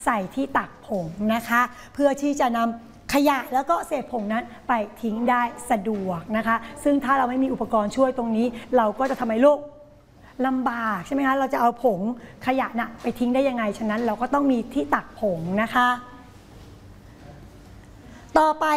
ใส่ที่ตักผงนะคะเพื่อที่จะนำขยะแล้วก็เศษผงนั้นไปทิ้งได้สะดวกนะคะซึ่งถ้าเราไม่มีอุปกรณ์ช่วยตรงนี้เราก็จะทำให้ลูกลำบากใช่ไหมคะเราจะเอาผงขยะน่ะไปทิ้งได้ยังไงฉะนั้นเราก็ต้องมีที่ตักผงนะคะต่อไป